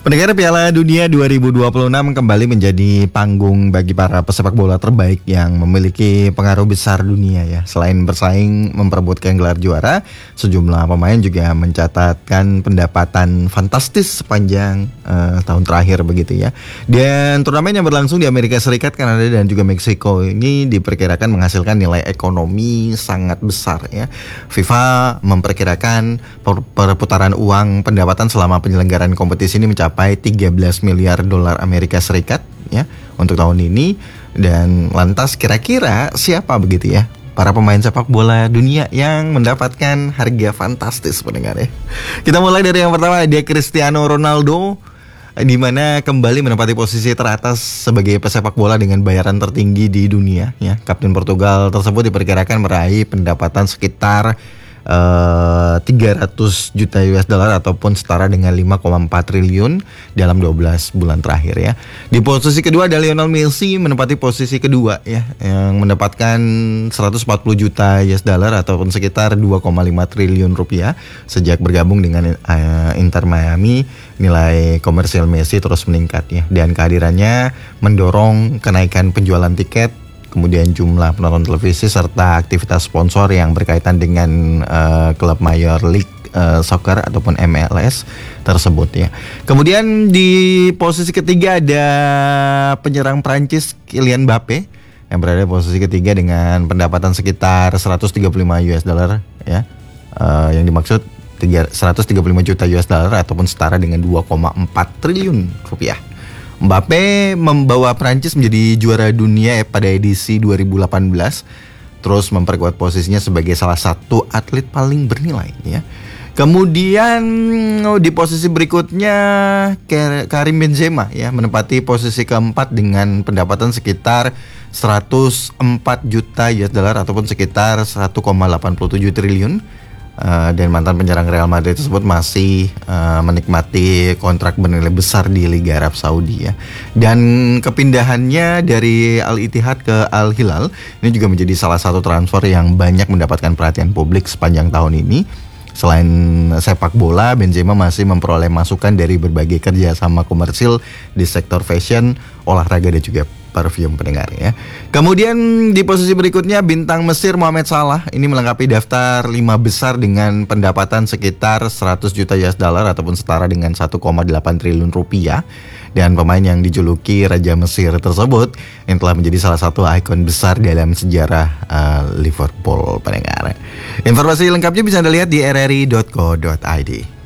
Pendengar, Piala Dunia 2026 kembali menjadi panggung bagi para pesepak bola terbaik yang memiliki pengaruh besar dunia ya. Selain bersaing memperebutkan gelar juara, sejumlah pemain juga mencatatkan pendapatan fantastis sepanjang tahun terakhir begitu ya. Dan turnamen yang berlangsung di Amerika Serikat, Kanada dan juga Meksiko ini diperkirakan menghasilkan nilai ekonomi sangat besar ya. FIFA memperkirakan perputaran uang pendapatan selama penyelenggaraan kompetisi ini mencapai 13 miliar dolar Amerika Serikat ya untuk tahun ini. Dan lantas kira-kira siapa begitu ya para pemain sepak bola dunia yang mendapatkan harga fantastis, pendengar ya. Kita mulai dari yang pertama, dia Cristiano Ronaldo, di mana kembali menempati posisi teratas sebagai pesepak bola dengan bayaran tertinggi di dunia ya. Kapten Portugal tersebut diperkirakan meraih pendapatan sekitar 300 juta US dollar ataupun setara dengan 5,4 triliun dalam 12 bulan terakhir ya. Di posisi kedua ada Lionel Messi menempati posisi kedua ya, yang mendapatkan 140 juta US dollar ataupun sekitar 2,5 triliun rupiah sejak bergabung dengan Inter Miami. Nilai komersial Messi terus meningkat ya, dan kehadirannya mendorong kenaikan penjualan tiket, kemudian jumlah penonton televisi serta aktivitas sponsor yang berkaitan dengan klub Major League Soccer ataupun MLS tersebut ya. Kemudian di posisi ketiga ada penyerang Prancis Kylian Mbappe yang berada di posisi ketiga dengan pendapatan sekitar 135 US dollar ya. Yang dimaksud 135 juta US dollar ataupun setara dengan 2,4 triliun rupiah. Mbappe membawa Prancis menjadi juara dunia pada edisi 2018, terus memperkuat posisinya sebagai salah satu atlet paling bernilai ya. Kemudian di posisi berikutnya Karim Benzema ya menempati posisi keempat dengan pendapatan sekitar 104 juta US dollar ataupun sekitar 1,87 triliun. Dan mantan penyerang Real Madrid tersebut masih menikmati kontrak bernilai besar di Liga Arab Saudi ya. Dan kepindahannya dari Al Ittihad ke Al Hilal ini juga menjadi salah satu transfer yang banyak mendapatkan perhatian publik sepanjang tahun ini. Selain sepak bola, Benzema masih memperoleh masukan dari berbagai kerjasama komersil di sektor fashion, olahraga dan juga parfum, pendengar ya. Kemudian di posisi berikutnya bintang Mesir Mohamed Salah ini melengkapi daftar 5 besar dengan pendapatan sekitar 100 juta US dollar ataupun setara dengan 1,8 triliun rupiah. Dan pemain yang dijuluki Raja Mesir tersebut yang telah menjadi salah satu ikon besar dalam sejarah Liverpool, pendengar. Informasi lengkapnya bisa Anda lihat di rri.co.id.